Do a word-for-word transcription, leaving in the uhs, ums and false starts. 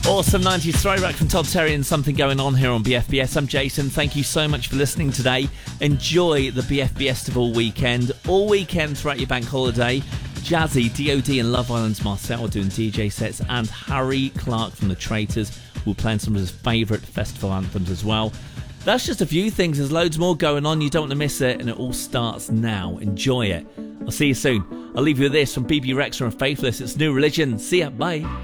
Awesome nineties throwback from Todd Terry and Something Going On here on B F B S. I'm Jason. Thank you so much for listening today. Enjoy the B F B Festival weekend. All weekend throughout your bank holiday. Jazzy, D O D and Love Island's Marcel are doing D J sets, and Harry Clark from The Traitors will play some of his favourite festival anthems as well. That's just a few things. There's loads more going on. You don't want to miss it, and it all starts now. Enjoy it. I'll see you soon. I'll leave you with this from B B Rexha and Faithless. It's New Religion. See ya. Bye.